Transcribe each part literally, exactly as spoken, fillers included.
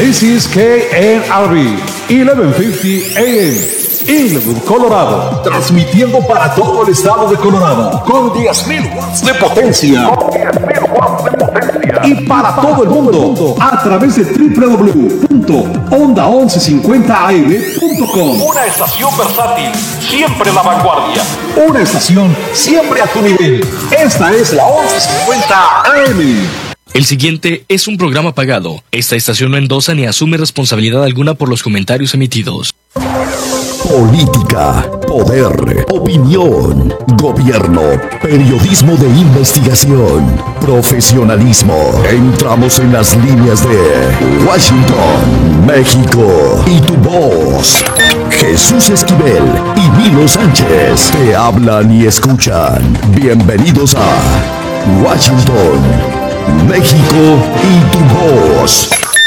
This is K N R B, eleven fifty A M, Inglewood, Colorado. Transmitiendo para todo el estado de Colorado con diez mil watts de potencia. Con diez mil watts de potencia. Y para todo el mundo a través de doble u doble u doble u punto onda once cincuenta a eme punto com. Una estación versátil, siempre a la vanguardia. Una estación siempre a tu nivel. Esta es la once cincuenta A M. El siguiente es un programa pagado. Esta estación no endosa ni asume responsabilidad alguna por los comentarios emitidos. Política, poder, opinión, gobierno, periodismo de investigación, profesionalismo. Entramos en las líneas de Washington, México y tu voz. Jesús Esquivel y Milo Sánchez te hablan y escuchan. Bienvenidos a Washington, México y tu voz.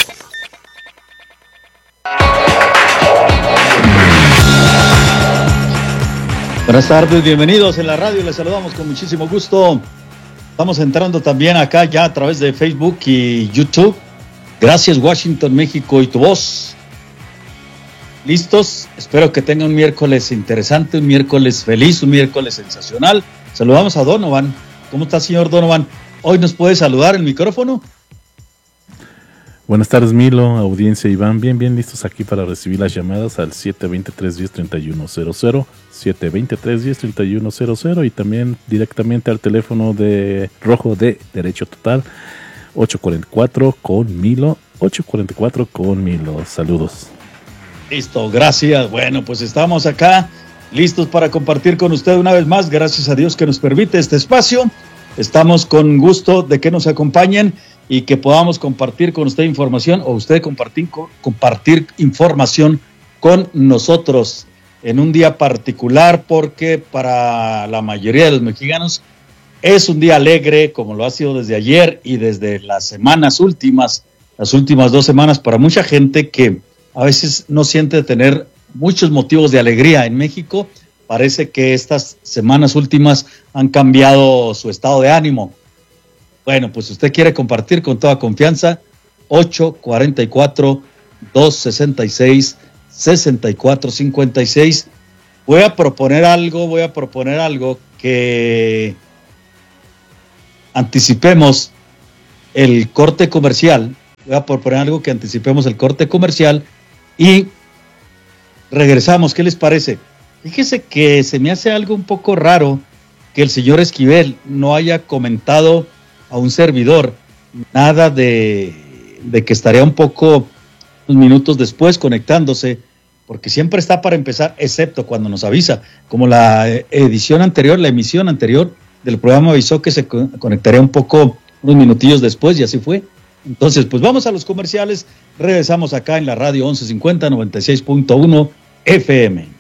Buenas tardes, bienvenidos en la radio, les saludamos con muchísimo gusto. Estamos entrando también acá ya a través de Facebook y YouTube. Gracias Washington, México y tu voz. ¿Listos? Espero que tengan un miércoles interesante, un miércoles feliz, un miércoles sensacional. Saludamos a Donovan. ¿Cómo está, señor Donovan? Hoy nos puede saludar el micrófono. Buenas tardes, Milo, audiencia, Iván. Bien, bien listos aquí para recibir las llamadas al siete dos tres, uno cero, tres uno cero cero, siete dos tres, uno cero, tres uno cero cero y también directamente al teléfono de rojo de Derecho Total, ocho cuarenta y cuatro con Milo, ocho cuarenta y cuatro con Milo. Saludos. Listo, gracias. Bueno, pues estamos acá listos para compartir con usted una vez más. Gracias a Dios que nos permite este espacio. Estamos con gusto de que nos acompañen y que podamos compartir con usted información o usted compartir, compartir información con nosotros en un día particular, porque para la mayoría de los mexicanos es un día alegre, como lo ha sido desde ayer y desde las semanas últimas, las últimas dos semanas, para mucha gente que a veces no siente tener muchos motivos de alegría en México. Parece que estas semanas últimas han cambiado su estado de ánimo. Bueno, pues usted quiere compartir con toda confianza, ocho cuarenta y cuatro, doscientos sesenta y seis, sesenta y cuatro cincuenta y seis. Voy a proponer algo, voy a proponer algo que anticipemos el corte comercial. Voy a proponer algo que anticipemos el corte comercial y regresamos. ¿Qué les parece? Fíjese que se me hace algo un poco raro que el señor Esquivel no haya comentado a un servidor nada de, de que estaría un poco unos minutos después conectándose, porque siempre está para empezar, excepto cuando nos avisa, como la edición anterior, la emisión anterior del programa avisó que se conectaría un poco unos minutillos después y así fue. Entonces, pues vamos a los comerciales, regresamos acá en la radio once cincuenta, noventa y seis punto uno F M.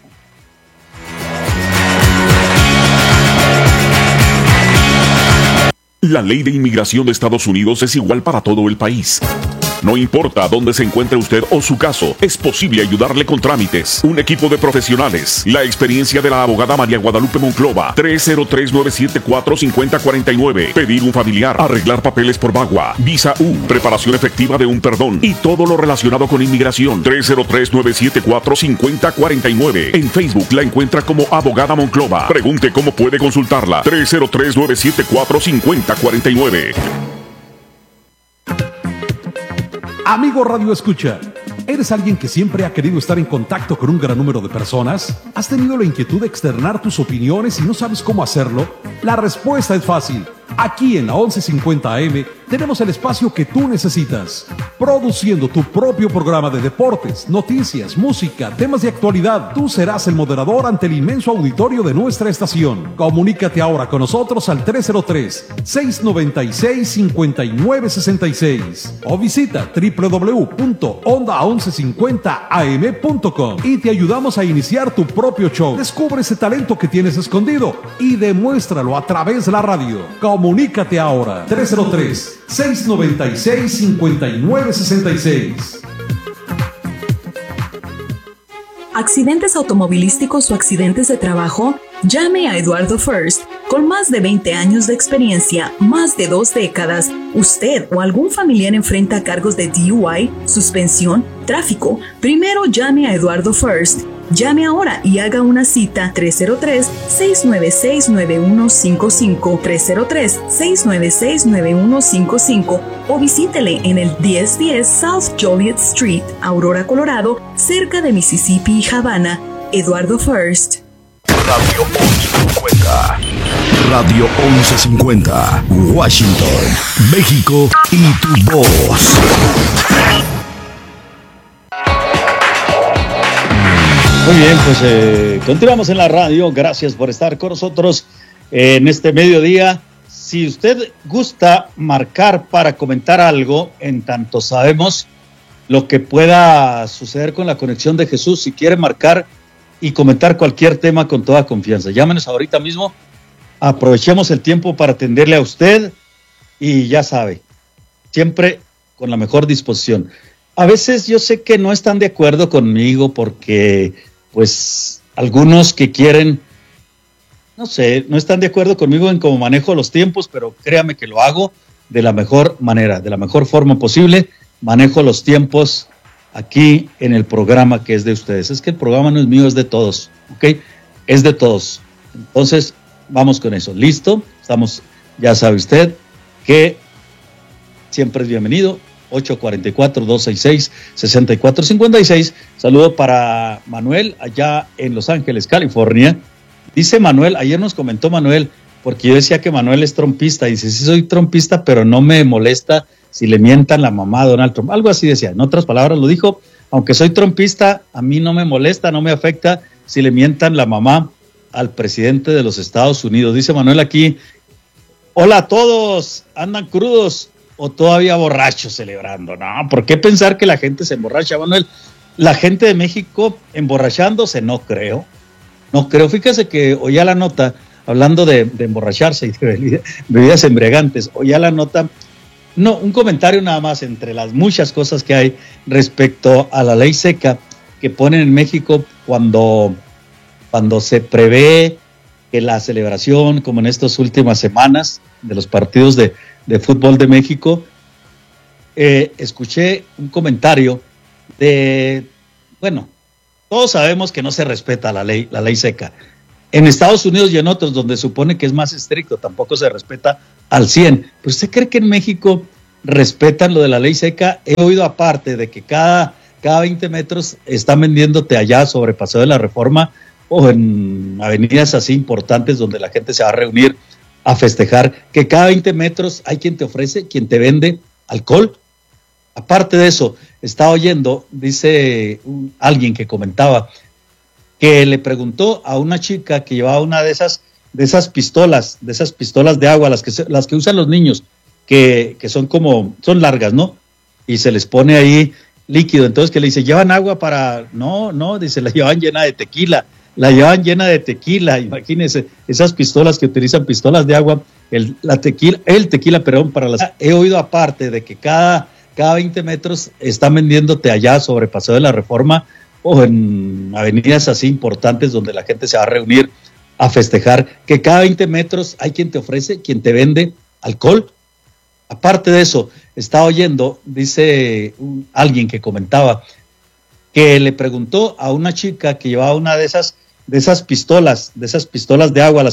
La ley de inmigración de Estados Unidos es igual para todo el país. No importa dónde se encuentre usted o su caso, es posible ayudarle con trámites. Un equipo de profesionales. La experiencia de la abogada María Guadalupe Monclova. tres cero tres, nueve siete cuatro, cinco cero cuatro nueve. Pedir un familiar. Arreglar papeles por VAWA. Visa U. Preparación efectiva de un perdón. Y todo lo relacionado con inmigración. tres cero tres, nueve siete cuatro, cinco cero cuatro nueve. En Facebook la encuentra como Abogada Monclova. Pregunte cómo puede consultarla. tres cero tres, nueve siete cuatro, cinco cero cuatro nueve. Amigo Radio Escucha, ¿eres alguien que siempre ha querido estar en contacto con un gran número de personas? ¿Has tenido la inquietud de externar tus opiniones y no sabes cómo hacerlo? La respuesta es fácil. Aquí en la once cincuenta A M tenemos el espacio que tú necesitas. Produciendo tu propio programa de deportes, noticias, música, temas de actualidad. Tú serás el moderador ante el inmenso auditorio de nuestra estación. Comunícate ahora con nosotros al tres cero tres, seis nueve seis, cinco nueve seis seis o visita doble u doble u doble u punto onda once cincuenta a eme punto com y te ayudamos a iniciar tu propio show. Descubre ese talento que tienes escondido y demuéstralo a través de la radio. Comunícate ahora, tres cero tres, seis nueve seis, cinco nueve seis seis. ¿Accidentes automovilísticos o accidentes de trabajo? Llame a Eduardo First Con más de veinte años de experiencia, más de dos décadas, usted o algún familiar enfrenta cargos de D U I, suspensión, tráfico. Primero llame a Eduardo First. Llame ahora y haga una cita tres cero tres, seis nueve seis, nueve uno cinco cinco, tres cero tres, seis nueve seis, nueve uno cinco cinco o visítele en el diez diez South Joliet Street, Aurora, Colorado, cerca de Mississippi y Havana. Eduardo First. Radio once cincuenta. Radio once cincuenta. Washington, México y tu voz. Muy bien, pues eh, continuamos en la radio. Gracias por estar con nosotros eh, en este mediodía. Si usted gusta marcar para comentar algo, en tanto sabemos lo que pueda suceder con la conexión de Jesús, si quiere marcar y comentar cualquier tema con toda confianza, llámenos ahorita mismo. Aprovechemos el tiempo para atenderle a usted y ya sabe, siempre con la mejor disposición. A veces yo sé que no están de acuerdo conmigo porque pues algunos que quieren, no sé, no están de acuerdo conmigo en cómo manejo los tiempos, pero créame que lo hago de la mejor manera, de la mejor forma posible. Manejo los tiempos aquí en el programa que es de ustedes. Es que el programa no es mío, es de todos, ¿ok? Es de todos. Entonces, vamos con eso. ¿Listo? Estamos, ya sabe usted que siempre es bienvenido. ocho cuatro cuatro, dos seis seis, seis cuatro cinco seis. Saludo para Manuel allá en Los Ángeles, California. Dice Manuel, ayer nos comentó Manuel, porque yo decía que Manuel es trompista. Dice, sí soy trompista, pero no me molesta si le mientan la mamá a Donald Trump. Algo así decía. En otras palabras lo dijo, aunque soy trompista, a mí no me molesta, no me afecta si le mientan la mamá al presidente de los Estados Unidos. Dice Manuel aquí, hola a todos, ¿andan crudos o todavía borrachos celebrando? No, ¿por qué pensar que la gente se emborracha, Manuel? La gente de México emborrachándose, no creo. No creo. Fíjese que oía la nota, hablando de, de emborracharse y de bebidas embriagantes, oía la nota, no, un comentario nada más entre las muchas cosas que hay respecto a la ley seca que ponen en México cuando, cuando se prevé que la celebración, como en estas últimas semanas, de los partidos de, de fútbol de México, eh, escuché un comentario de, bueno, todos sabemos que no se respeta la ley, la ley seca. En Estados Unidos y en otros donde supone que es más estricto, tampoco se respeta al cien. ¿Pero usted cree que en México respetan lo de la ley seca? He oído aparte de que cada, cada veinte metros están vendiéndote allá sobre Paseo de la Reforma o en avenidas así importantes donde la gente se va a reunir a festejar, que cada veinte metros hay quien te ofrece, quien te vende alcohol. Aparte de eso, estaba oyendo, dice un, alguien que comentaba, que le preguntó a una chica que llevaba una de esas, de esas pistolas, de esas pistolas de agua, las que, se, las que usan los niños, que, que son como, son largas, ¿no? Y se les pone ahí líquido. Entonces que le dice, ¿llevan agua para...? No, no, dice, la llevan llena de tequila. La llevan llena de tequila. Imagínense, esas pistolas que utilizan pistolas de agua, el, la tequila, el tequila, perdón, para las... He oído aparte de que cada, cada veinte metros están vendiéndote allá sobre Paseo de la Reforma o en avenidas así importantes donde la gente se va a reunir a festejar, que cada veinte metros hay quien te ofrece, quien te vende alcohol. Aparte de eso, estaba oyendo, dice un, alguien que comentaba, que le preguntó a una chica que llevaba una de esas, de esas pistolas, de esas pistolas de agua, las